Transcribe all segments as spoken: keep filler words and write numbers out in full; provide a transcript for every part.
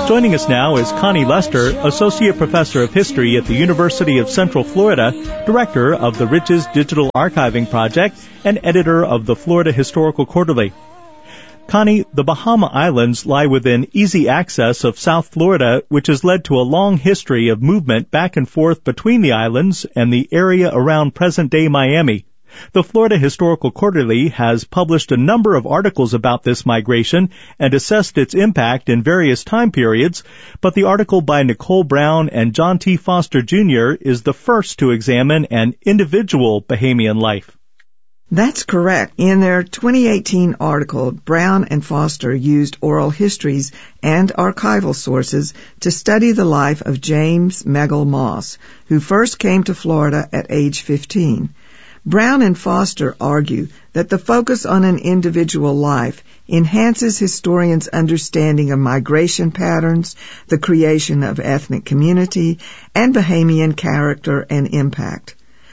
Joining us now is Connie Lester, Associate Professor of History at the University of Central Florida, Director of the Riches Digital Archiving Project, and Editor of the Florida Historical Quarterly. Connie, the Bahama Islands lie within easy access of South Florida, which has led to a long history of movement back and forth between the islands and the area around present-day Miami. The Florida Historical Quarterly has published a number of articles about this migration and assessed its impact in various time periods, but the article by Nicole Brown and John T. Foster Junior is the first to examine an individual Bahamian life. That's correct. In their twenty eighteen article, Brown and Foster used oral histories and archival sources to study the life of James Megal Moss, who first came to Florida at age fifteen. Brown and Foster argue that the focus on an individual life enhances historians' understanding of migration patterns, the creation of ethnic community, and Bahamian character and impact.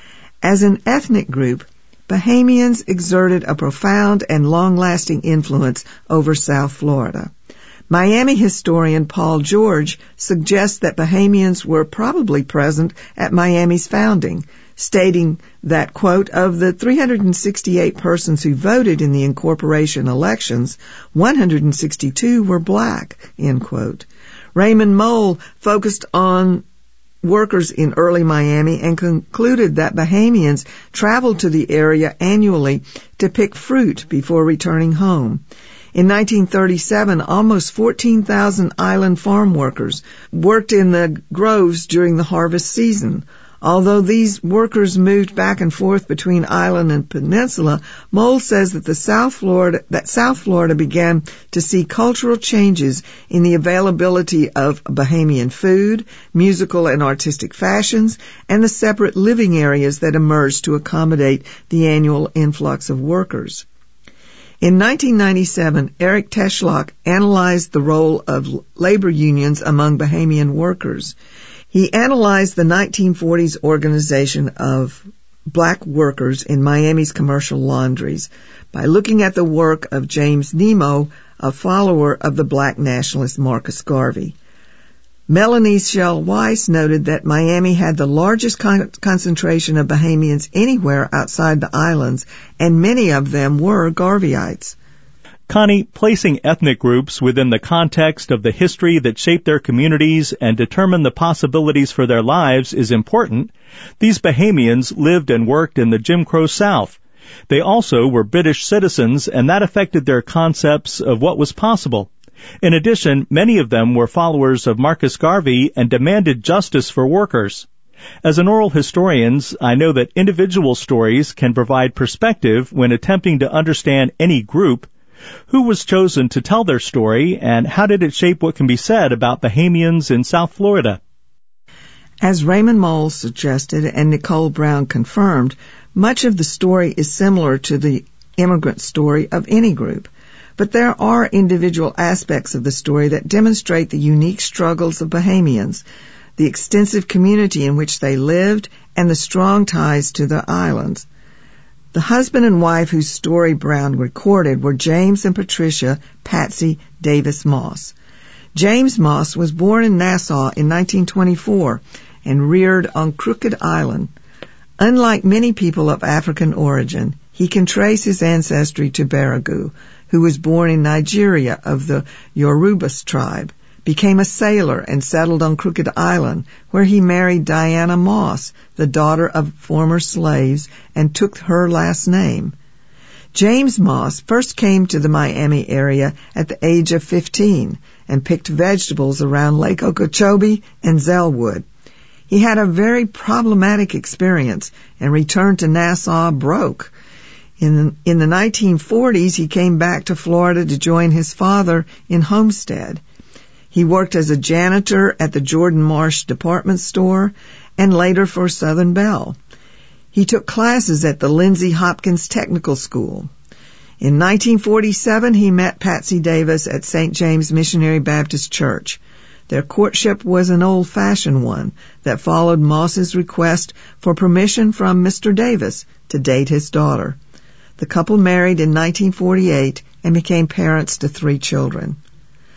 As an ethnic group, Bahamians exerted a profound and long-lasting influence over South Florida. Miami historian Paul George suggests that Bahamians were probably present at Miami's founding, stating that, quote, of the three hundred sixty-eight persons who voted in the incorporation elections, one hundred sixty-two were black, end quote. Raymond Mole focused on workers in early Miami and concluded that Bahamians traveled to the area annually to pick fruit before returning home. In nineteen thirty-seven, almost fourteen thousand island farm workers worked in the groves during the harvest season. Although these workers moved back and forth between island and peninsula, Mole says that the South Florida that South Florida began to see cultural changes in the availability of Bahamian food, musical and artistic fashions, and the separate living areas that emerged to accommodate the annual influx of workers. In nineteen ninety-seven, Eric Teschlock analyzed the role of labor unions among Bahamian workers. He analyzed the nineteen forties organization of black workers in Miami's commercial laundries by looking at the work of James Nemo, a follower of the black nationalist Marcus Garvey. Melanie Schell Weiss noted that Miami had the largest con- concentration of Bahamians anywhere outside the islands, and many of them were Garveyites. Connie, placing ethnic groups within the context of the history that shaped their communities and determined the possibilities for their lives is important. These Bahamians lived and worked in the Jim Crow South. They also were British citizens, and that affected their concepts of what was possible. In addition, many of them were followers of Marcus Garvey and demanded justice for workers. As an oral historian, I know that individual stories can provide perspective when attempting to understand any group. Who was chosen to tell their story, and how did it shape what can be said about Bahamians in South Florida? As Raymond Mole suggested and Nicole Brown confirmed, much of the story is similar to the immigrant story of any group. But there are individual aspects of the story that demonstrate the unique struggles of Bahamians, the extensive community in which they lived, and the strong ties to the islands. The husband and wife whose story Brown recorded were James and Patricia Patsy Davis Moss. James Moss was born in Nassau in nineteen twenty-four and reared on Crooked Island. Unlike many people of African origin, he can trace his ancestry to Baragu, who was born in Nigeria of the Yorubas tribe, became a sailor and settled on Crooked Island, where he married Diana Moss, the daughter of former slaves, and took her last name. James Moss first came to the Miami area at the age of fifteen and picked vegetables around Lake Okeechobee and Zellwood. He had a very problematic experience and returned to Nassau broke. In, in the nineteen forties, he came back to Florida to join his father in Homestead. He worked as a janitor at the Jordan Marsh department store and later for Southern Bell. He took classes at the Lindsay Hopkins Technical School. In nineteen forty-seven, he met Patsy Davis at Saint James Missionary Baptist Church. Their courtship was an old-fashioned one that followed Moss's request for permission from Mister Davis to date his daughter. The couple married in nineteen forty-eight and became parents to three children.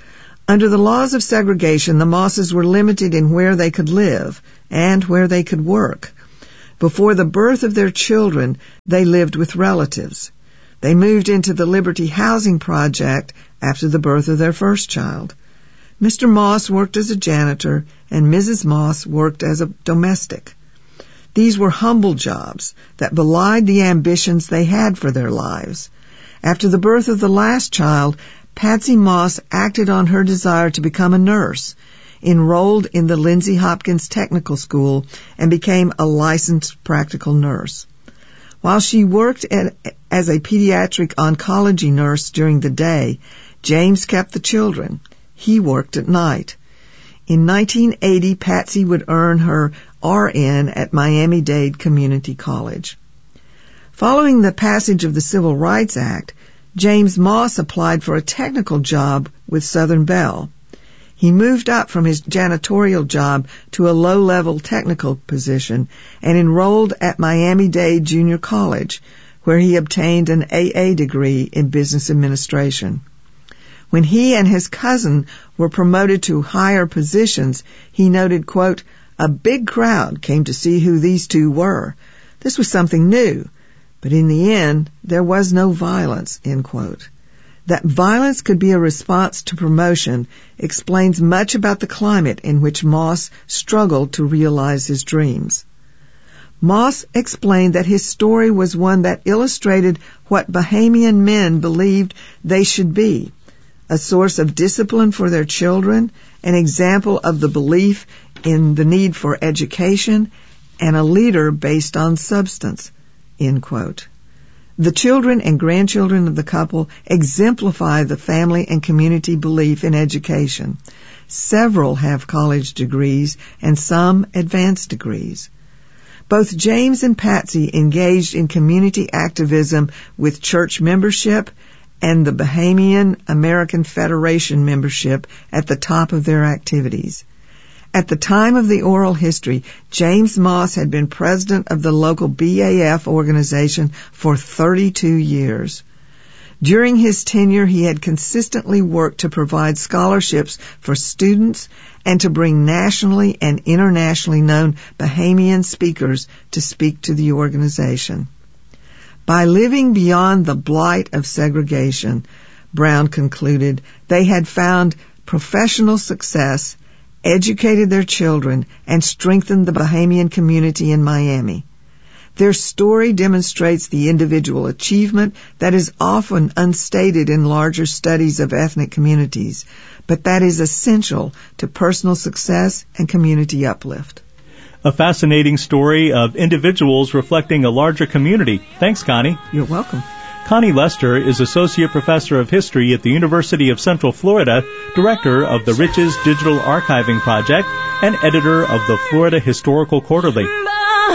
Under the laws of segregation, the Mosses were limited in where they could live and where they could work. Before the birth of their children, they lived with relatives. They moved into the Liberty Housing Project after the birth of their first child. Mister Moss worked as a janitor, and Missus Moss worked as a domestic. These were humble jobs that belied the ambitions they had for their lives. After the birth of the last child, Patsy Moss acted on her desire to become a nurse, enrolled in the Lindsay Hopkins Technical School, and became a licensed practical nurse. While she worked at, as a pediatric oncology nurse during the day, James kept the children. He worked at night. In nineteen eighty, Patsy would earn her R N at Miami-Dade Community College. Following the passage of the Civil Rights Act, James Moss applied for a technical job with Southern Bell. He moved up from his janitorial job to a low-level technical position and enrolled at Miami-Dade Junior College, where he obtained an A A degree in business administration. When he and his cousin were promoted to higher positions, he noted, quote, "A big crowd came to see who these two were. This was something new, but in the end, there was no violence," end quote. That violence could be a response to promotion explains much about the climate in which Moss struggled to realize his dreams. Moss explained that his story was one that illustrated what Bahamian men believed they should be, a source of discipline for their children, an example of the belief in the need for education, and a leader based on substance, end quote. The children and grandchildren of the couple exemplify the family and community belief in education. Several have college degrees and some advanced degrees. Both James and Patsy engaged in community activism with church membership and the Bahamian American Federation membership at the top of their activities. At the time of the oral history, James Moss had been president of the local B A F organization for thirty-two years. During his tenure, he had consistently worked to provide scholarships for students and to bring nationally and internationally known Bahamian speakers to speak to the organization. By living beyond the blight of segregation, Brown concluded, they had found professional success, educated their children, and strengthened the Bahamian community in Miami. Their story demonstrates the individual achievement that is often unstated in larger studies of ethnic communities, but that is essential to personal success and community uplift. A fascinating story of individuals reflecting a larger community. Thanks, Connie. You're welcome. Connie Lester is Associate Professor of History at the University of Central Florida, Director of the Riches Digital Archiving Project, and Editor of the Florida Historical Quarterly.